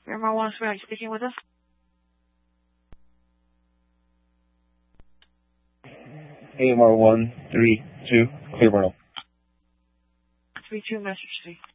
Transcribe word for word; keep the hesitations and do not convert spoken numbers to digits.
Miramar one, are you speaking with us? A M R one, three, two, clear Bruno. three two, message C.